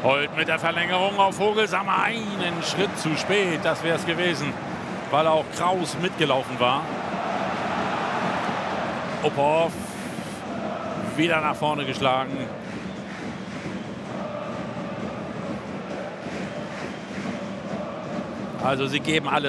Holt mit der Verlängerung auf Vogelsammer einen Schritt zu spät. Das wäre es gewesen, weil auch Kraus mitgelaufen war. Uphoff wieder nach vorne geschlagen. Also sie geben alles.